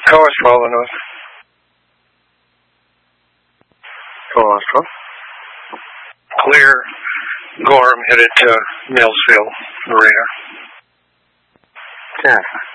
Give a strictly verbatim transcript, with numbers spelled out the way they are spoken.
Cars following us. Go Clear. Gorham headed to Millsville, Marina. ten.